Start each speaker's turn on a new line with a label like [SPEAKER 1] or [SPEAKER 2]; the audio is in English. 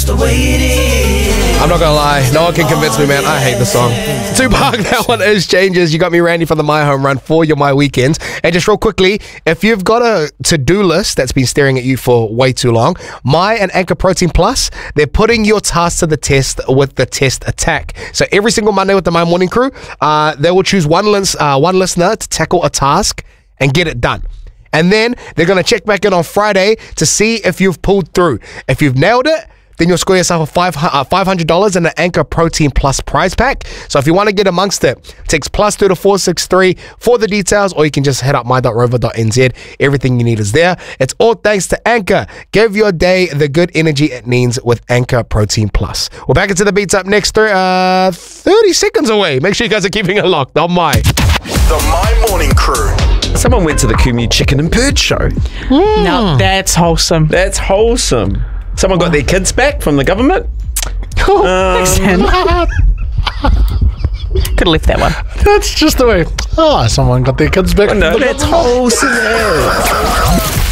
[SPEAKER 1] the way it is.
[SPEAKER 2] I'm not gonna lie, no one can convince me, man. I hate the song. Tupac, that one is Changes. You got me, Randy, for the My Home Run for your My Weekends. And just real quickly, if you've got a to-do list that's been staring at you for way too long, My and Anchor Protein Plus, they're putting your tasks to the test with the Test Attack. So every single Monday with the My Morning Crew, they will choose one listener to tackle a task and get it done. And then they're going to check back in on Friday to see if you've pulled through. If you've nailed it, then you'll score yourself a $500 in an Anchor Protein Plus prize pack. So if you want to get amongst it, text plus through to 463 for the details, or you can just head up my.rover.nz. Everything you need is there. It's all thanks to Anchor. Give your day the good energy it needs with Anchor Protein Plus. We're back into the beats up next, 30 seconds away. Make sure you guys are keeping it locked on My.
[SPEAKER 3] The My Morning Crew.
[SPEAKER 4] Someone went to the Kumu Chicken and Bird Show.
[SPEAKER 5] Now that's wholesome.
[SPEAKER 4] That's wholesome. Someone got their kids back from the government.
[SPEAKER 5] Thanks, Sam. Could have left that one.
[SPEAKER 6] That's just the way. Oh, someone got their kids back.
[SPEAKER 4] No, that's wholesome.